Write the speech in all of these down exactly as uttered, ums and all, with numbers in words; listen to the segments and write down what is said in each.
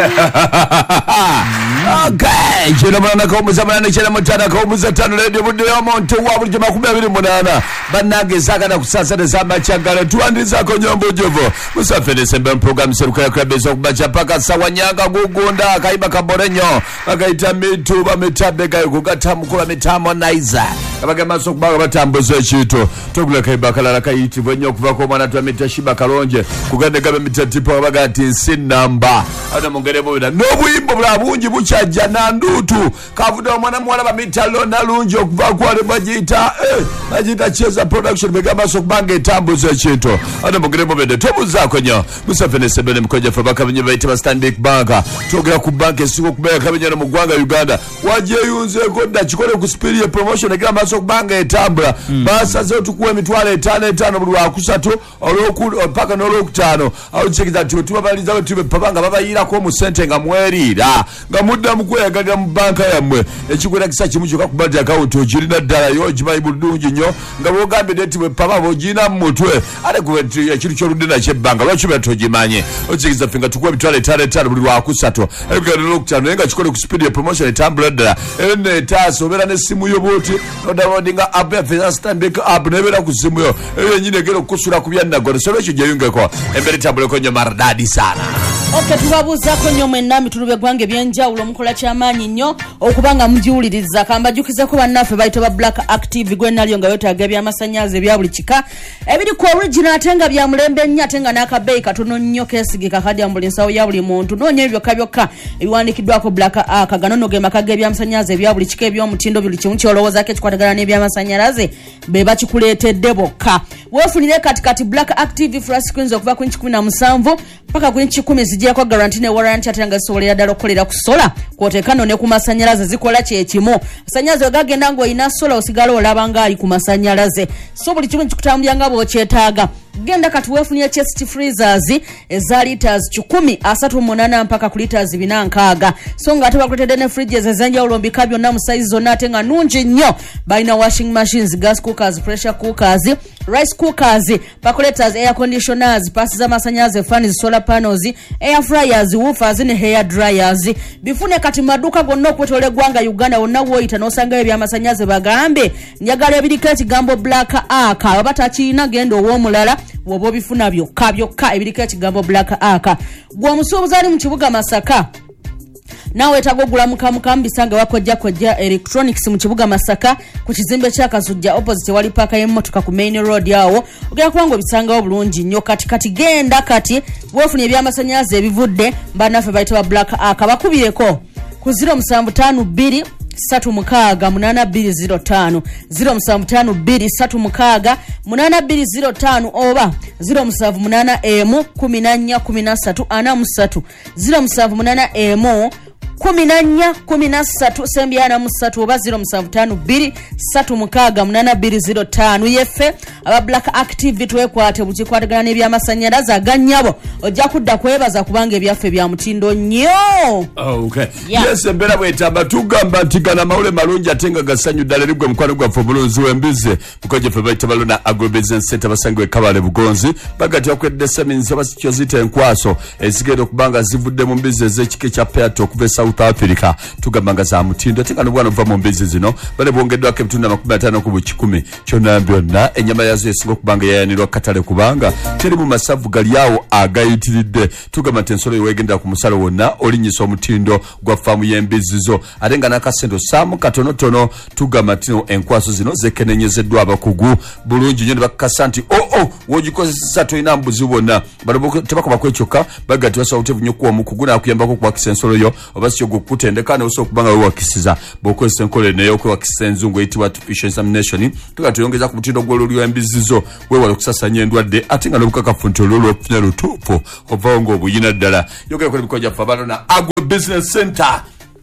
Okay, chino mwana kaumuza mwana chino mutana kaumuza tano radio bude ya monte wa bulje makumi abiri munana banage zaka na kusasa na zama changala tuandiza ko nyombo jovo musafere sembe program seruka ya krabezo kubacha paka sawanyanga gugunda kaiba kaborenyo bakaita mitu bametabeka kugatamukula mitamo naiza abage maso kubaga batambuzo chito tokula kaiba kalala kaiti bwenyo kuvako mwana tu mitashiba kalonje kugande gabe mitatipo bagati nsinamba ana mungerebo na nobuyimbo bula bungi buchaja na ndutu kavuda mwana mwana bamitalo na lunji okuva kwale bajita eh bajita cheza production begamba sokbange tambuzo chito ana mungerebo bede tobuza konyo musafene sebele mkoje fabaka binye baita Stanbic Bank togera ku bank siko kubeka kabinye no mugwanga Uganda waje yunze ko dachikole ku spirit promotion egera maso kubanga etambula mm. basa zo tukuwe mitwale etano etano buli wakusatu oloku paka no lokutano au chekiza tutuba baliza tube pabanga babayira ko mu sente nga mwerira nga mudda mukwegaga mu banka yamwe ekikwera kisa kimucho kakubadde account ogirina ddala yo jibayi bulungi nnyo nga bogambe deti bwe paba bogina mutwe ale kuwetu ekiru kyoludde na kyebanga lwaki betojimanye ochekiza finga tukuwe mitwale etano etano buli wakusatu egera no lokutano nga chikole ku spirit promotion etambula ddala ene taso bera ne simu yo boti no downloadinga app ya Feza Stanbic app nebera ku simu yo eyo nyine gero kusura kubyanna gore so ekyo jeyungeko embere tabule ko nyo maradadi sana. Okay, tubabuza ko nyo mwenami tulube gwange byenjawulo mukola kyamanyi nnyo okubanga mujiwuliriza kamba jukize ko banaffe baito ba Black Active gwenalyo nga yotaga bya masanyaze bya buli kika ebiri ku original atenga bya mulembe nnyo atenga n'akabeyi katono nnyo kesigika kadi ambulinsawo ya buli muntu nonye ebyo kabyoka ebiwandikiddwako Black akagano no gema kage bya masanyaze bya buli kika ebyo mutindo bili kimu kyolowooza ke kikwatagana ne bya masanyalaze be bakikuleetedde bokka wefunire katikati Black Active Flash Screens okuva ku kumi na musanvu paka ku kumi zijja kwa guarantee ne warranty atanga sobolera dalo kolera ku sola kwotekano ne ku masanyalaze zikola kye kimu sanyazo gagenda ngo ina sola osigala olabanga ali ku masanyalaze so buli kimu kikutambyanga bo kyetaaga genda kati wefunire chest freezers eza liters kikumi asatu munana mpaka ku liters binankaga so nga ataba kuletedde ne fridges ezanja ulombika byonna mu size zonna atenga nungi nnyo balina washing machines, gas cookers, pressure cookers, rice cookers, percolators, air conditioners, passes za masanyaze, fans, solar panels, air fryers, woofers ne hair dryers. Bifune kati maduka gonna okwetole gwanga Uganda wonna woyita nosanga ebya masanyaze bagambe njagala ebiriketi gambo Black Ark abata kiina gendo w'omulala wobo bifuna byokka byokka ebiriketi gambo Black Ark gwa musuubuzani mu kibuga Masaka nawe tagogula mukamuka mbisanga wakojja kojja electronics mu kibuga Masaka ku kizimbe kya Kazujja opposite wali paka y'emmotoka ku main road yawo ogera kubango bisangawo bulungi nnyo kati kati genda kati wofunye ebyamasanyaze ebivudde banafe baita ba Black Ark bakubireko ku zero seven five two Satu mukaga munana biri zero tano zero seven five two Satu mukaga munana biri zero tano oba zero seven munana emu kumi na nnya kumi na ssatu ana musatu zero seven munana emu kumi na nnya kumi na ssatu sembyana musatu oba zero seven five two Satu mukaga munana biri zero tano yefe aba Black Active twekwate bukikwatagana ne byamasanyalaze aganyabo ojja kudda kwebaza kubanga ebyaffe bya mutindo nnyo. Oh, okay. Yeah. Yes, mbera bwetamba tugamba ntigana maule malungi atenga gasanyu ddala ligwe mukwano gwa fobulunzi wembize mukoje fe baita balona agro business center basangwe kabale bugonzi bagati okwedde seminzi abasicho zite enkwaso ezigero kubanga zivudde mu mbize z'ekike kya Peato kuva South Africa tugamba za mutindo tinga nobwana uva mu mbize zino bale bongeddwa ke mtunda makumi atano ku bukikumi kyonna byonna enyama yazo esingo kubanga yayanirwa katale kubanga teri mu masavu gali yawo agayitiridde tugamba tensolo yewegenda ku musalo wonna olinyisa omutindo gwa famu y'embizizo atenga nakasendo samu katono tono tugamba tino enkwaso zino zekenenyezeddwa abakugu bulungi nnyo bakakasa nti oh oh wogikozesa toyina mbuzi bonna balo tebakoba kwekyoka bagati basawute nnyo kuwa mukugu nakuyambako kuwakisa ensolo yo oba sio gukutendeka ne osobola kubanga wewe wakisiza bokozesa enkole neyo kwewakisa enzungu eyitibwa artificial insemination tugati tuyongeza ku mutindo gw'olulyo embizizo weewala okusasanya endwadde ate nga n'obukakafu nti olwo lwokufuna lutuufu ovaawo ng'obuyina ddala yogera kole bikoja fabano na agro business center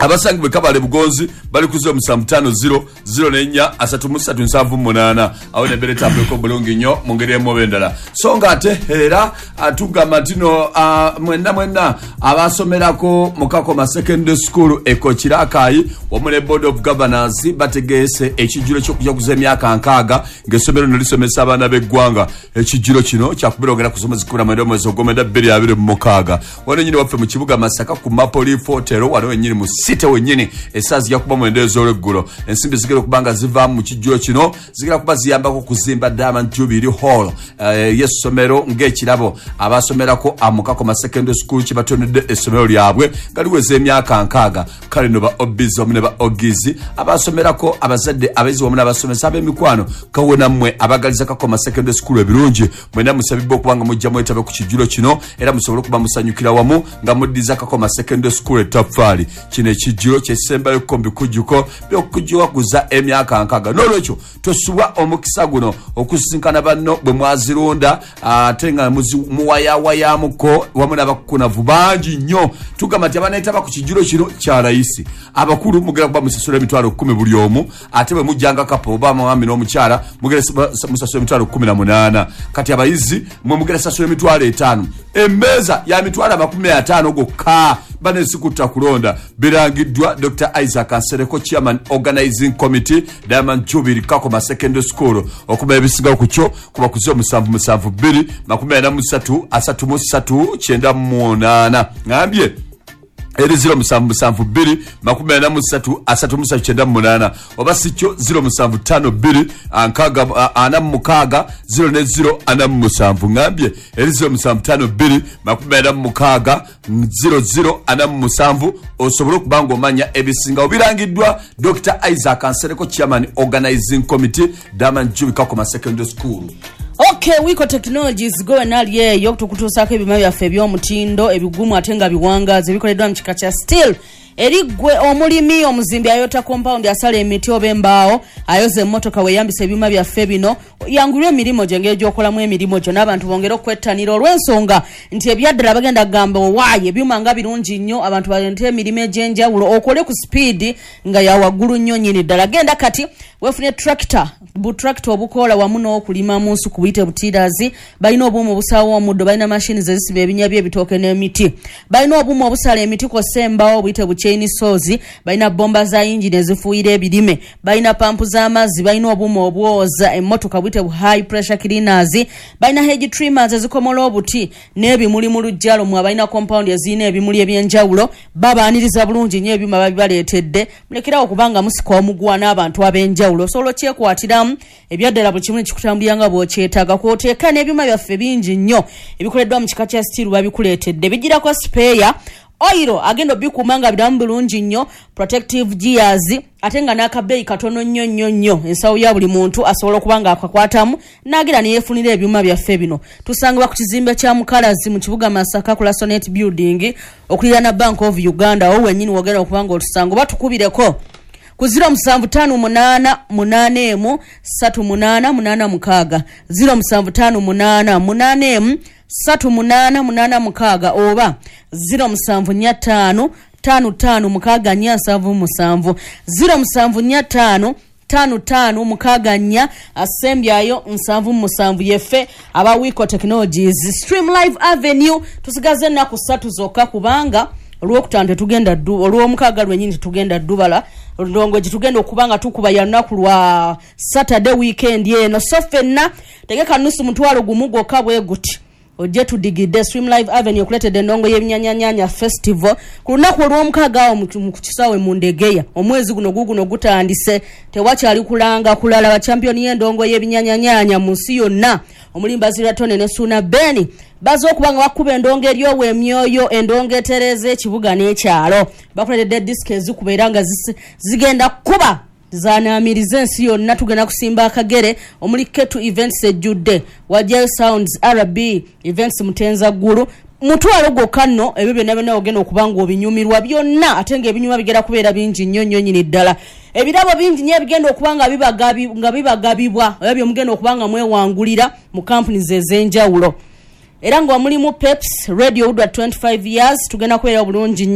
abasangi bekabale bugonzi bali kuzo musamtano zero zero nenya asatu musatu nsavu munana awo ne bere tambe ko bulungi nyo mungere mo bendala songa ate era atuga matino uh, mwenda mwenda abasomerako mukako ma secondary school ekochirakayi omule board of governors bategese ekijiro kyo kujja kuzemya kankaga ngesomero nolisomesa abana beggwanga ekijiro kino kyakubirogera kusoma zikura mwendo mwezi ogomeda biri abiri mu mukaga wano nyine waffe mu kibuga Masaka ku Mapoli Fotero wano nyine mu site wenyini esazi yakuba mwendo ez'oleggulo ensimbi zigera kubanga ziva mu kijiro kino zigera kuba ziyambako kuzimba Diamond Jubilee Hall uh, yesomero ng'ekirabo abasomerako amukako ma secondary school kibatonedde essomero lyabwe galiweze emyaka nkaaga kale no ba obizo mune ba ogizi abasomerako abazadde abayizi wamu n'abasomesa ab'emikwano kawona mmwe abagaliza kako ma secondary school ebirungi mwena musabibwa okubanga mujja mwetabe ku kijiro kino era musobole okuba musanyukira wamu nga muddiza kako ma secondary school etafaali kino ekijiro kyesembayo kombi kujjuko by'okujjuwaguza emyaka nkaaga n'olwekyo tosubwa omukisa guno okusinkana banno bwe mwazirunda ate nga muwayawayamuko wamu n'abakunavu bangi nnyo tugamba nti abanayitaba ku kijiro kino kya layisi abakulu mugera kuba musasula emitwalo kumi buli omu ate bwe mujjanga kapo oba mwami n'omukyala mugera musasula emitwalo kumi na munaana kati abayizi mwe mugera sasula emitwalo etaano emmeeza ya mitwalo amakumi ataano gokka banesikutta kulonda birangiddwa Doctor Isaac Ansereko chairman organizing committee Diamond Jubilee Kakoma secondary school okuba ebisigawo kukyo kuba kuzo musanvu musanvu bbiri makumi ana musatu asatu musatu kyenda munaana ngambye eri zero musanvu musanvu bbiri makumi ana musatu asatu musatu kyenda munaana oba sikyo zero musanvu ttaano bbiri ankaaga ana mukaaga zero ne zero ana musanvu ngambye eri zero musanvu ttaano bbiri makumi ana mukaaga zero zero ana musanvu osobola okubanga omanya ebisinga obirangiddwa Doctor Isaac Ansereko chairman organizing committee Diamond Jubilee Kakoma secondary school. Okay, Wiko Technologies go nali yeyo tukutusako ebima byaffe by'omutindo ebigumu ate nga biwangaze bikoleddwa mu kika kya steel erigwe omulimi omuzimbi ayota compound asala emiti obembaawo ayoze emmotoka weyambisa ebima byaffe bino yangulwe emirimu gye ngeri gy'okolamu emirimu gyo n'abantu bongera okwettanira olw'ensonga nti ebyaddala bagenda gamba owaaye ebyuma nga birungi nnyo abantu balente emirimu egy'enjawulo okole ku speed nga yawaggulu nnyo nnyini ddala genda kati wefune tractor bu tractor obukola wamu n'okulima mu nsuku buyite butiirazi balina obuuma obusaawa omuddo balina mashini zezisiba ebinya by'ebitooke n'emiti balina obuuma obusala emiti kw'ossa embaawo buyite buchaini sozi balina bomba za yingini ezifuuyira ebirime balina pampu z'amazzi balina obuuma obwoza emmotoka buyite bu high pressure cleaners balina hedge trimmers ezikomola obuti n'ebimuli mu lujjalo mwe balina compound ezirina ebimuli ebyenjawulo babaaniriza bulungi nnyo ebyuma babibaleetedde mulekerawo kubanga musika omugwa n'abantu ab'enjawulo solo kyekwatiramu ebyaddala buli kimu kikutambulira bw'okyetaaga kw'oteeka n'ebyuma byaffe bingi nnyo ebikoleddwa mu kika kya steel babikuleetedde bijirako spare oiro agenda bikuuma nga biramu bulungi nnyo protective gears ate nga n'akabeeyi katono nnyo nnyo nnyo ensawo ya buli muntu asobola okuba nga akakwatamu n'agira neyeefunira ebyuma byaffe bino tusangibwa ku kizimbe kya mukalazi mu kibuga Masaka ku Lasonet building okuliraana Bank of Uganda owo wennyini wogera okuba nga otusanga oba tukubireko ku zero musanvu ttaano munaana munaana emu ssatu munaana munaana mukaaga zero musanvu ttaano munaana munaana emu ssatu munaana munaana mukaaga oba zero musanvu nnya ttaano ttaano ttaano mukaaga nnya nsanvu musanvu zero musanvu nnya ttaano ttaano ttaano mukaaga nnya asembyayo nsanvu musanvu yeffe aba Wiko Technologies Stream Live Avenue tusigaze ennaku ssatu zokka kubanga olwokutaano tetugenda ddu olw'omukaaga lwennyini tetugenda ddubala ndongo gitugenda okubanga tukuba ya lunaku lwa Saturday weekend eno so ffenna tegeka nusu mutwalo gumu gwokka bwe guti ojje tudigidde Stream Live Avenue okuleetedde endongo y'ebinyanyanyanya festival ku lunaku olw'omukaaga awo mu kisaawe mu Ndegeya omwezi guno guguno gutandise tewakyali kulanga kulala ba champion y'endongo y'ebinyanyanyanya mu nsi yonna omulimbazi Ratone ne Suna Beni bazo okubanga bakuba endongo eryowe emyoyo endongo etereze ekibuga n'ekyalo bakuleetedde disc ezikubeera nga zigenda kuba zanaamiriza ensi yonna tugenda kusimba akagere omuli Ketu events ejjudde wajja Sounds R B events mutenza ggulu mutwalo gwokka nno ebyo byonna byonna ogenda okubanga obinyumirwa byonna ate ng'ebinyuma bigera kubeera bingi nnyo nnyo nnyini ddala ebirabo bingi nnyo ebigenda okubanga bibagabi nga bibagabibwa oba byomugenda okubanga mwewangulira mu companies ez'enjawulo era nga mulimu Peps Radio Udwa twenty-five years tugenda kubeera bulungi nnyo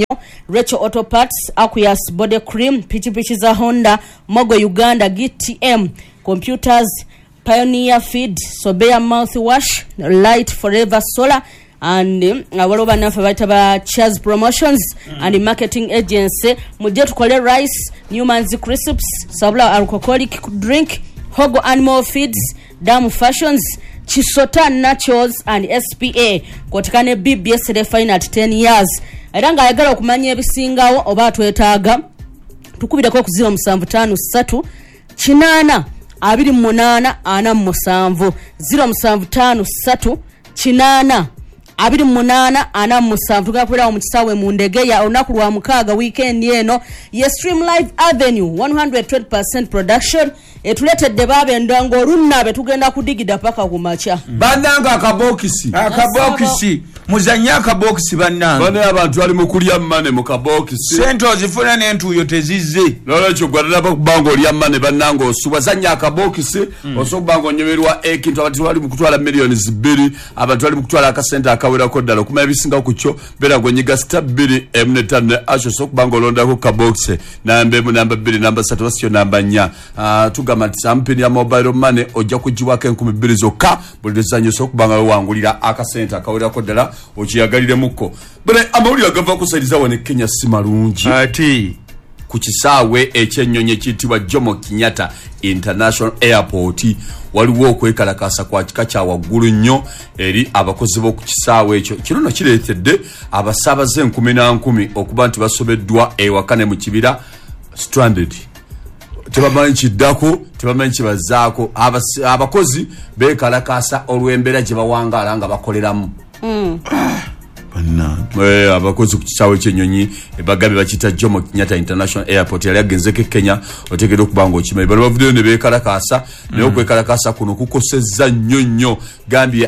Rachel Auto Parts, Aqueous Body Cream, Pichi Pichi za Honda, Mogo Uganda, G T M, Computers, Pioneer Feed, Sobea Mouthwash, Light Forever Solar, and abaloba nafe baitaba Chaz Promotions mm. and Marketing Agency. Mujje tukole rice, Newman's Crisps, Sabla Alcoholic Drink, Hogo Animal Feeds, Damu Fashions, Chisota Naturals and S P A. Kotikane B B S fine at ten years. Era nga ayagala okumanya ebisingawo oba twetaaga tukubirako ku zero seven five three kinana abiri munana ana musanvu zero seven five three kinana abiri munana ana musanvu tugakwera mu kisawe mu ndege ya olunaku lwa mukaaga weekend eno ye Stream Live Avenue one hundred twenty percent production etuletedde babe ndango olunnabe tugenda kudigida paka ku macha bandanga akabokisi akabokisi muzanya akabokisi bannanga bane abantu bali mu kulya mmane mu kabokisi sente ozifuna n'entuuyo tezizze lolo ekyo gwadala bakubanga olya mmane bannanga osuba zanya akabokisi mm. osobanga onyemerwa ekintu abantu bali mu kutwala millions bbiri abantu bali mu kutwala akasente akawerako ddala okumanya ebisinga ku kyo beera gwenyiga star bbiri emu ne ttaano ne asho osobanga olondako kabokisi namba emu namba bbiri namba ssatu basityo namba nnya uh, tugamba nti sampini ya mobile money ojja kugiwako enkumi bbiri zokka buli luzannya osobanga wewangulira akasente akawerako ddala okiyagalire muko bale amawulire agava kusaidiza wane Kenya si malungi ati ku kisaawe ekyennyonyi ekiyitibwa Jomo Kenyatta International Airport waliwo okwekalakasa kwa kika kya waggulu nnyo eri abakozi b'oku kisaawe ekyo kino no kireetedde abasaabaze enkumi na nkumi okuba nti basobeddwa ewakane mu kibira stranded tebamanyi kiddako tebamanyi kibazaako abakozi beekalakasa olw'embeera gye bawangaala nga bakoleramu mm. Eh abakozi ku kisaawe ekyennyonyi ebagabe bakita Jomo Kenyatta International Airport yali agenzeko Kenya otegeddwa okubanga okimanyi bano bavudeyo ne beekalakasa naye okwekalakasa kuno kukosezza nnyo nnyo gambye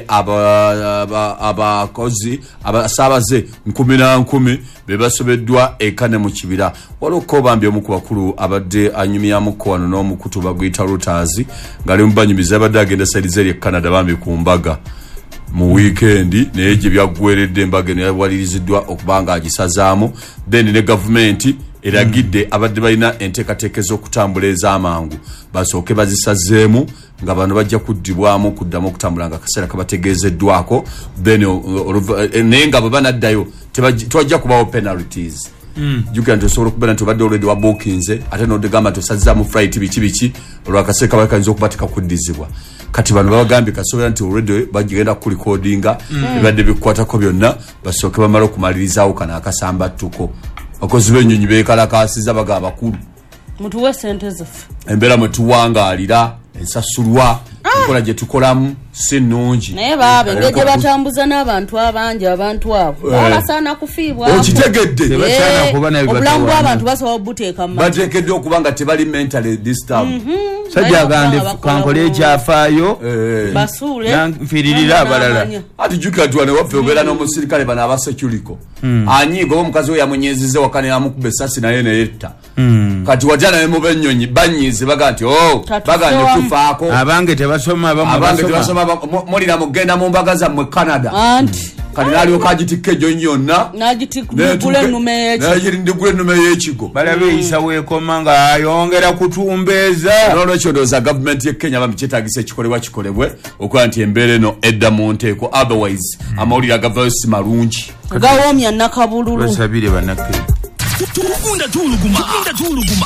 abakozi abasaabaze nkumi na nkumi be basobeddwa ekane mu kibira waliwo kobambye omu ku bakulu abadde anyumyamuko wano n'omukutu baguyita Reuters ng'ali mu banyumiza abadde agenda saidiza eri e Canada bambi ku mbaga mu weekend naye gye byaggweredde embaga eno yawaliriziddwa okubanga agisazaamu then ne gavumenti eragidde abadde balina enteekateeka ez'okutambula ez'amangu basooke bazisazeemu nga bano bajja kuddibwamu kuddamu okutambula nga akaseera kabategeezeddwako then naye nga bwe banaddayo tewajja kubawo penalties Mm. Jukira nti osobola okubeera nti obadde already wabookinze ate n'odegamba nti osazizaamu flight biki biki olwakaseera kaba kayinza okuba tikakuddizibwa kati bano babagambye kasobola nti already bagenda kulikodinga ebadde bikwatako byonna basooke bamala okumalirizawo kano akasambattuko abakozi b'ennyonyi beekalakasiza baga abakulu mutuwe sente zaffe embeera mwe tuwangaalira ensasulwa enkola gye tukolamu si nnungi naye baabe engeri gye batambuza n'abantu abangi abantu abo basaana kufiibwa okitegedde obulamu bw'abantu basobola obuteeka mu bateekeddwa okuba nga tebali mentally disturbed sajja agande kankole ekyafaayo basuule nfiiririra abalala ati jukira tuwane waffe obeera n'omusirikale bano aba security anyiiga oba omukazi we yamunyeezize wakane yamukuba essasi naye neyetta kati wajja naye mu b'ennyonyi banyiize baga nti o baganye tufaako abange tebasoma abange tebasoma mulira mugenda mu mbaga zammwe Canada anti kati nalyoka agitikka ennyonyi yonna nagitikugula ennume y'ekigo balabe eyisa weekoma nga ayongera kutumbeeza nolwekyo ndowooza gavumenti ye Kenya bamukyetaagisa ekikolebwa kikolebwe okuba nti embeera eno edda mu nteeko otherwise amawulire agavayo si malungi gawoomya nakabululu basabire bannakenya tukunda tuluguma tukunda tuluguma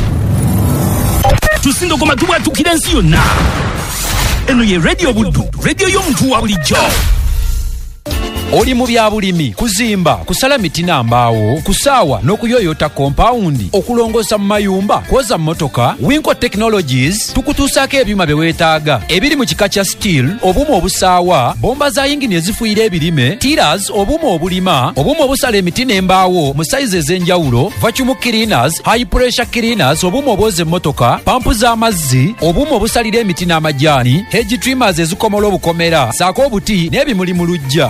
tusindogoma tubwatukira ensi yonna eno ye radio buddu radio y'omuntu wa bulijjo oli mu byabulimi kuzimba kusala miti n'ambaawo kusaawa n'okuyoyota kompawundi okulongoosa mu mayumba kwoza mmotoka Winco Technologies tukutuusaako ebyuma bye weetaaga ebiri mu kika kya steel obuuma obusaawa bomba za yingini ezifuuyira ebirime tiras obuuma obulima obuuma obusala emiti n'embaawo mu sayizi ez'enjawulo vacuum cleaners high pressure cleaners obuuma obwoza emmotoka pampu z'amazzi obuuma obusalira emiti n'amajaani hedge trimmers ezikomola obukomera saako obuti n'ebimuli mu luggya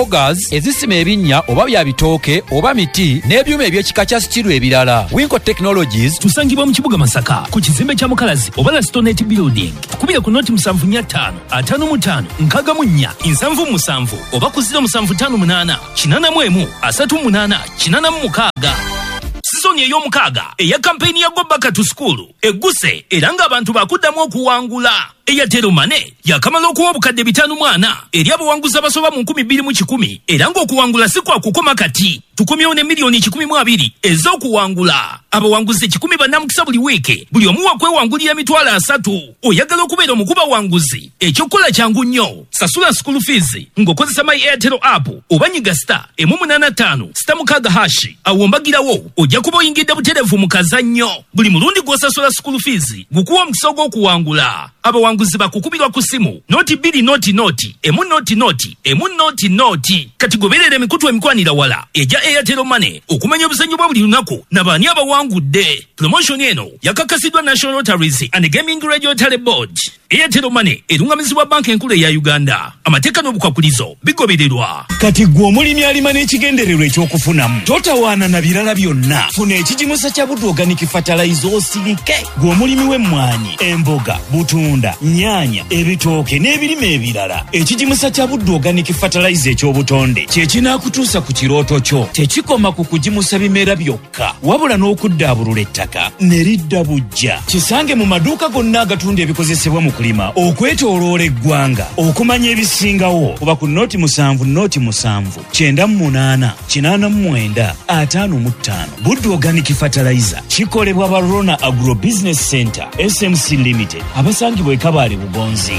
augers ezisima ebinnya oba bya bitooke oba miti n'ebyuma eby'ekika kya stiru ebirala. Winco Technologies tusangibwa mu kibuga Masaka ku kizimbe kya Mukalazi oba la Stonette Building. Tukubira ku noti musanvu nnya ttaano ataano mu ttaano nkaaga mu nnya nsanvu musanvu oba ku ziro musanvu ttaano munaana kinaana mu emu asatu munaana kinaana mu mukaaga. Sizoni ey'omukaaga eya kampeyini ya Go Back to School egguse era ng'abantu bakuddamu okuwangula. Airtel Money yakamala okuwa obukadde bitaano mwana eri abawanguzi abasoba mu nkumi bbiri mu kikumi era ng'okuwangula si kwa kukoma kati. Tukomyewo ne miliyoni kikumi mu abiri ez'okuwangula. Abawanguzi kikumi bannamukisa buli wiiki buli omu wakwewangulira emitwalo asatu. Oyagala okubeera omukuba wanguzi ekyokukola kyangu nnyo. Sasula school fees ng'okozesa My Airtel app oba nyiga star emu munaana ttaano sita mukaaga hashi awo mbagirawo ojja kuba oyingidde butereevu mu kazannyo. Buli mulundi gw'osasula school fees gukuwa omukisa ogw'okuwangula. Abawanguzi bakukubirwa ku simu noti bbiri noti noti emu noti noti emu noti noti. Kati goberera emikutu emikwanira wala eja Airtel Money okumanya obuzannyo bwa buli lunaku n'abaani abawangudde. Promotion eno yakakasiddwa National Lotteries and Gaming Regulatory Board. Airtel Money erungamizibwa banka enkulu eya Uganda. Amateeka n'obukwakulizo bigobererwa. Kati gwe omulimi alima n'ekigendererwa ekyokufunamu totawaana na birala byonna. Funa ekigimusa kya Buddu Organic Fertilizer osirike. Gwe omulimi w'emmwanyi, emboga, butunda, nnyaanya, ebitooke n'ebirime ebirala. Ekigimusa kya Buddu Organic Fertilizer eky'obutonde kye kinaakutuusa ku kirooto kyo. Tekikoma ku kugimusa bimera byokka wabula n'okuddaabulula ettaka ne lidda bujja. Kisange mu maduuka gonna agatunda ebikozesebwa mu kulima okwetooloola eggwanga. Okumanya ebisingawo oba ku noti musanvu noti musanvu kyenda mu munaana kinaana mu mwenda ataano mu ttaano. Buddu Organic Fertilizer kikolebwa ba Rona Agro Business Center S M C Limited abasangibwa e Kabale Bugonzi.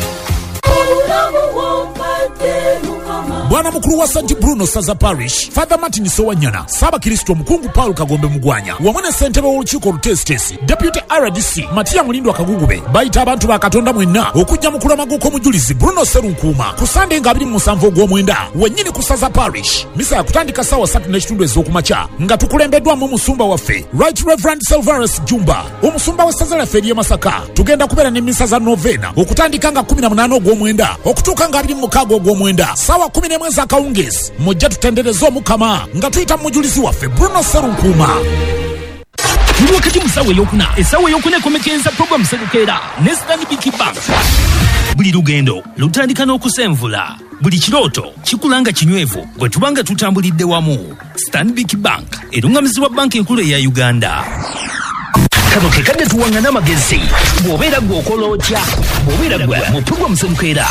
Bwana mukulu wa Saint Bruno Saza Parish Father Martin Sowanyana Saba Kristo Mukungu Paul Kagombe Mugwanya wamwana sentebe w'olukiiko olutesitesi Deputy R D C Matia Mulindo Akagugube bayita abantu ba Katonda mwenna okujja mu kulamaguko omujulizi Bruno Serunkuuma ku Sunday nga abiri mu musanvu ogw'omwenda wennyini ku Saza Parish. Misa yakutandika ssaawa ssatu n'ekitundu ez'okumakya nga tukulembeddwamu omusumba waffe Right Reverend Silverus Jumba omusumba w'essaza lyaffe ery'e Masaka. Tugenda kubeera n'emmisa za novena okutandika nga kumi na munaana ogw'omwenda okutuuka nga abiri mu mukaaga ogw'omwenda ssaawa kumi n'emu za kawungezi. Mujja tutendereza omukama nga tuyita mujulizi waffe Bruno Serunkuuma. Tuli wakati mu ssaawa ey'okuna essaawa ey'okuna ekomekenza puroguramu Serukeera ne Stanbic Bank. Buli lugendo lutandika n'okusenvula. Buli kirooto kikulanga kinywevu gwe tubanga tutambulidde wamu. Stanbic Bank erungamizibwa banka enkulu eya Uganda. Kano ke kadde tuwangana amagezi bw'obeera gwe okola otya bw'obeera gwe mu puroguramu Serukeera.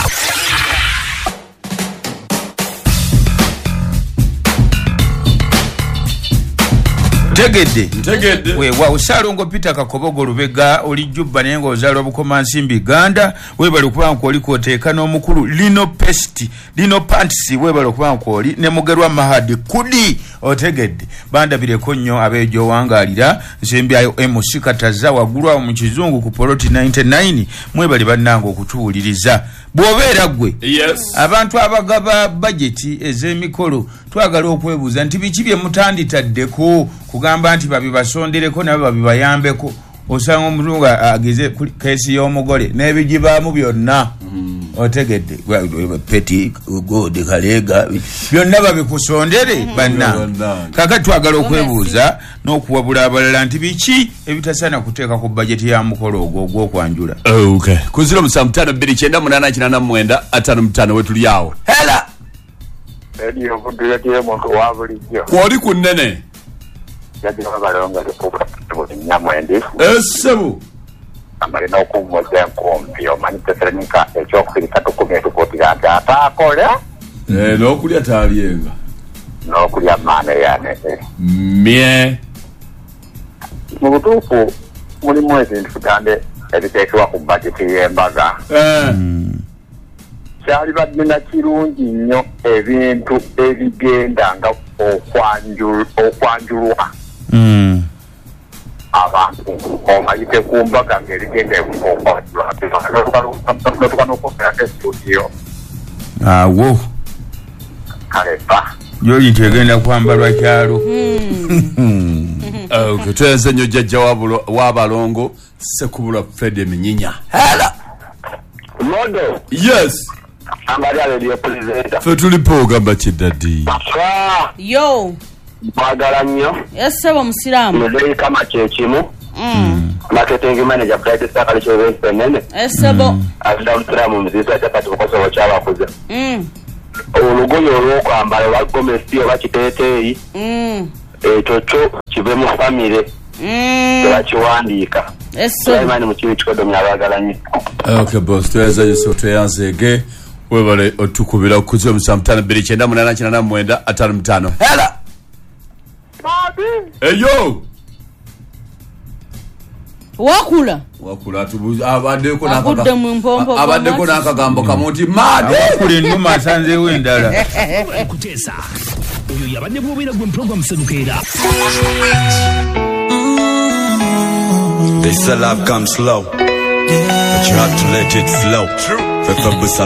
Tegedde tegedde we wa usalongo Peter Kakobogo Lubega oli jubba naye ng'ozaalwa Bukoma Nsimbi Ganda webale okuba nko oli kwoteeka n'omukulu Lino Pesti Lino Pantisi webale okuba nko oli ne Mugerwa Mahadi Kudi otegedde bandabireko nnyo abeejo wangaalira nsembyayo M C Kataza waggulwawo mu kizungu ku Poloti ninety-nine mwebale bannanga okutuwuliriza bw'obeera gwe. Yes. Abantu abagaba budgeti ez'emikolo twagala okwebuuza nti biki bye mutanditaddeko kugamba nti babibasondereko nabo babibayambeko. Osanga omulungu ageze kesi y'omugole n'ebigibaamu byonna. Mm. Otegedde peti gode kalega byonna babikusondere banna. Kaka twagala okwebuuza n'okuwabula abalala nti biki ebitasana kuteeka ku budget ya mukolo ogwo ogw'okwanjula. Okay. Ku ziro musanvu ttaano bbiri kyenda munaana kinaana mu mwenda ataano mu ttaano we tuli awo. Hela. Radio Buddu yatiye muntu wa bulijjo. Kwoli ku nnene. Yadde babalonga okuba nyamwendi. Essebu. Amalina okumuza enkumbi omanyi teserenyika ekyokufirika tukumye tukutira nti ataakole. Eh, n'okulya taalyenga. N'okulya maane yane. Mye. Mu butuufu mulimu ekintu tutande ebiteekebwa ku budgeti y'embaga. Eh. Kyali badde kirungi nnyo ebintu ebigenda nga okwanjulwa. Mm. Abantu omayite ku mbaga ng'erigenda okwanjulwa. Notuka n'okufera estudio. Awo. Kalepa. Yoli tegenda kwambalwa kyalo. Okay, tuyenze nnyo jjajja w'abalongo Sekubulwa Fred Eminyinya. Hela. Modo. Yes. Angalia radio presenter. Fe tulipo ogamba kidaddi. Fa. Yo. Mwagala nnyo. Yes sebo musiramu. Mudei kama kyekimu. Mm. Marketing manager Bright Star Kalicho West Nene. Yes sebo. After musiramu mzisa chapati kukosa wachawa kuza. Mm. Olugoye olw'okwambala olwa gomesi oba kiteeteeyi ekyo kyo kive mu famire tebakiwandiika imani mu kibi kikodomya abaagala nnyo. Okay boss, tuweza yesu tweyanzeege webale otukubira okuza omusanvu mutaano bbiri kyenda munaana kinana mwenda ataano mutaano. Hela eyo wakula wakula tubuza abaddeko Agudde mu mpompo abaddeko n'akagambo kamu nti maadi kuli nnuma asanzeewo endala kuteesa oyo yabadde bwobera gwe program sedukeera. They say love comes slow, but you have to let it flow.